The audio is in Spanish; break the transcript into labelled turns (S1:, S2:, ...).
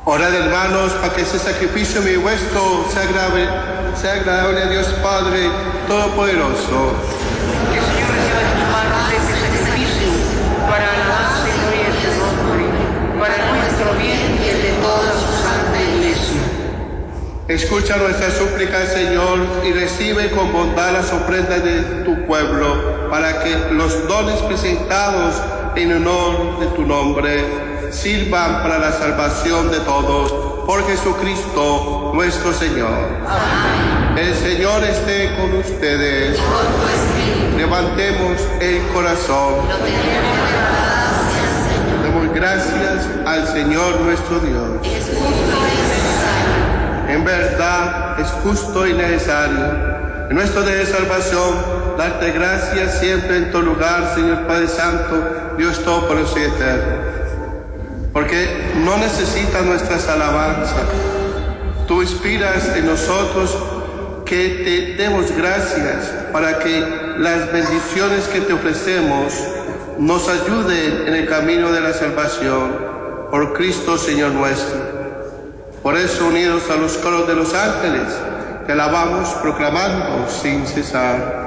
S1: Orad, hermanos, para que ese sacrificio mío y vuestro sea agradable a Dios Padre Todopoderoso.
S2: Que el Señor reciba de tus manos este sacrificio para alabanza y gloria de su nombre, para nuestro bien y el de toda su santa Iglesia.
S1: Escucha nuestra súplica, Señor, y recibe con bondad las ofrendas de tu pueblo, para que los dones presentados en honor de tu nombre sirvan para la salvación de todos. Por Jesucristo nuestro Señor.
S2: Amén.
S1: El Señor esté con ustedes.
S2: Y con tu espíritu.
S1: Levantemos el corazón.
S2: Lo tenemos gracias, Señor.
S1: Demos gracias al Señor nuestro Dios.
S2: Es justo y necesario.
S1: En verdad es justo y necesario. En nuestro día de salvación, darte gracias siempre en todo lugar, Señor Padre Santo, Dios Todopoderoso y eterno. Porque no necesitas nuestras alabanzas. Tú inspiras en nosotros que te demos gracias para que las bendiciones que te ofrecemos nos ayuden en el camino de la salvación. Por Cristo, Señor nuestro. Por eso, unidos a los coros de los ángeles, te alabamos proclamando sin cesar.